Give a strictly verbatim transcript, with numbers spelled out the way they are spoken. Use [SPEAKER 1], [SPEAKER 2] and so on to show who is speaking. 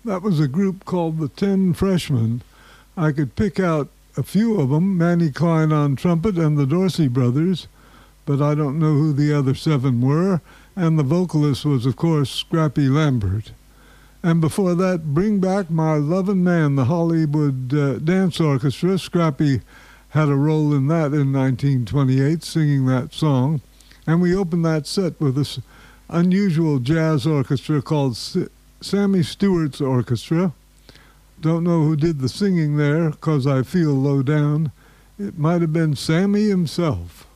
[SPEAKER 1] That was a group called the Ten Freshmen. I could pick out a few of them, Manny Klein on trumpet and the Dorsey Brothers, but I don't know who the other seven were. And the vocalist was, of course, Scrappy Lambert. And before that, Bring Back My Lovin' Man, the Hollywood uh, Dance Orchestra. Scrappy had a role in that in nineteen twenty-eight, singing that song. And we opened that set with this unusual jazz orchestra called S- Sammy Stewart's Orchestra. Don't know who did the singing there, because I feel low down. It might have been Sammy himself.